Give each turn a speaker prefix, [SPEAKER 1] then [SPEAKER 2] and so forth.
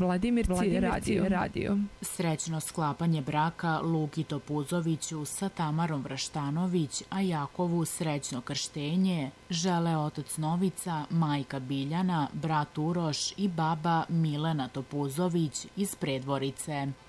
[SPEAKER 1] Vladimirci radio.
[SPEAKER 2] Srećno sklapanje braka Luki Topuzoviću sa Tamarom Vraštanović, a Jakovu srećno krštenje žele otac Novica, majka Biljana, brat Uroš i baba Milena Topuzović iz Predvorice.